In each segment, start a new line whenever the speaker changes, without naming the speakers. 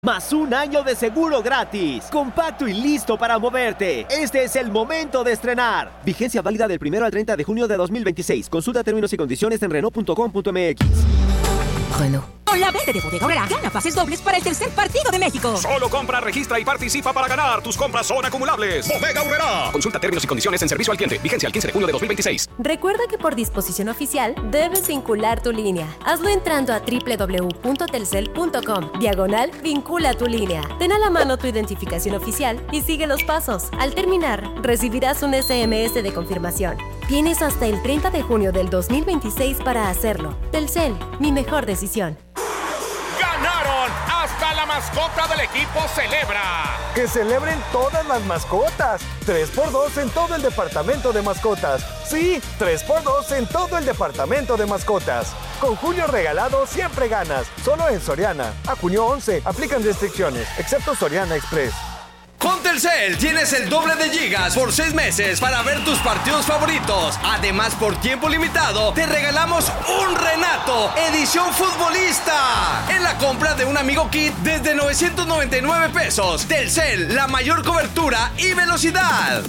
más un año de seguro gratis. Compacto y listo para moverte. Este es el momento de estrenar. Vigencia válida del 1 al 30 de junio de 2026. Consulta términos y condiciones en Renault.com.mx.
Renault. Con la verde de Bodega Aurrerá, gana pases dobles para el tercer partido de México.
Solo compra, registra y participa para ganar. Tus compras son acumulables. Bodega Aurrerá. Consulta términos y condiciones en servicio al cliente. Vigencia el 15 de junio de 2026.
Recuerda que por disposición oficial debes vincular tu línea. Hazlo entrando a www.telcel.com/vincula tu línea. Ten a la mano tu identificación oficial y sigue los pasos. Al terminar, recibirás un SMS de confirmación. Tienes hasta el 30 de junio del 2026 para hacerlo. Telcel, mi mejor decisión.
¡Ganaron! ¡Hasta la mascota del equipo celebra!
¡Que celebren todas las mascotas! 3x2 en todo el departamento de mascotas. Sí, 3x2 en todo el departamento de mascotas. Con Julio Regalado siempre ganas. Solo en Soriana. A junio 11. Aplican restricciones, excepto Soriana Express.
Con Telcel tienes el doble de gigas por 6 meses para ver tus partidos favoritos. Además, por tiempo limitado, te regalamos un Renato, edición futbolista, en la compra de un Amigo Kit desde 999 pesos. Telcel, la mayor cobertura y velocidad.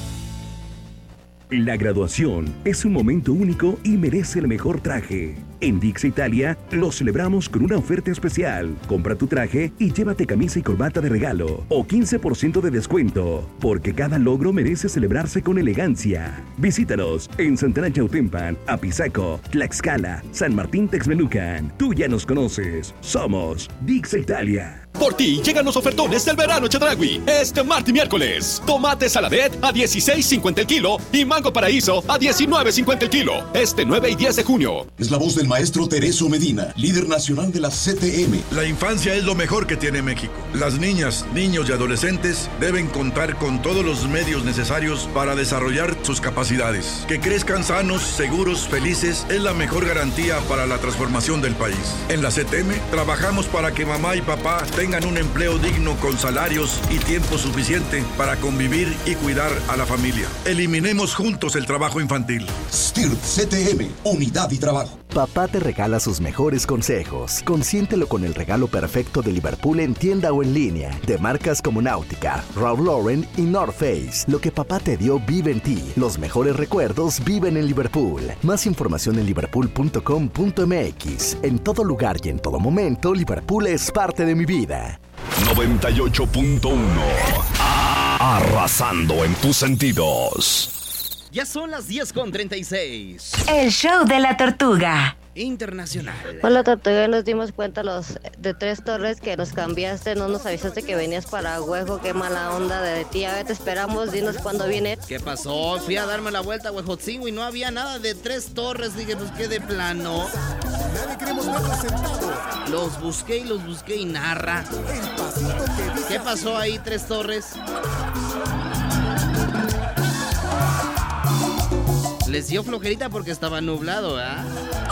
La graduación es un momento único y merece el mejor traje. En Dix Italia lo celebramos con una oferta especial. Compra tu traje y llévate camisa y corbata de regalo o 15% de descuento, porque cada logro merece celebrarse con elegancia. Visítanos en Santana Chautempan, Apizaco, Tlaxcala, San Martín Texmelucan. Tú ya nos conoces. Somos Dix Italia.
Por ti llegan los ofertones del verano Chedraui. Este martes y miércoles. Tomate saladet a $16.50 el kilo y mango paraíso a $19.50 el kilo. Este 9 y 10 de junio.
Es la voz del maestro Tereso Medina, líder nacional de la CTM.
La infancia es lo mejor que tiene México. Las niñas, niños y adolescentes deben contar con todos los medios necesarios para desarrollar sus capacidades. Que crezcan sanos, seguros, felices es la mejor garantía para la transformación del país. En la CTM trabajamos para que mamá y papá tengan un empleo digno con salarios y tiempo suficiente para convivir y cuidar a la familia. Eliminemos juntos el trabajo infantil.
STIRT CTM, Unidad y Trabajo.
Papá te regala sus mejores consejos. Consiéntelo con el regalo perfecto de Liverpool en tienda o en línea. De marcas como Náutica, Ralph Lauren y North Face. Lo que papá te dio vive en ti. Los mejores recuerdos viven en Liverpool. Más información en liverpool.com.mx. En todo lugar y en todo momento, Liverpool es parte de mi vida.
98.1. Arrasando en tus sentidos.
Ya son las 10:36.
El show de la tortuga
internacional.
Hola Tortuga, nos dimos cuenta los de Tres Torres que nos cambiaste, no nos avisaste que venías para Huejo, qué mala onda de ti. A ver, te esperamos, dinos cuándo viene.
¿Qué pasó? Fui a darme la vuelta a Huejotzingo y no había nada de Tres Torres. Dije, pues qué de plano. Los busqué y narra. ¿Qué pasó ahí, Tres Torres? Les dio flojerita porque estaba nublado, ¿ah?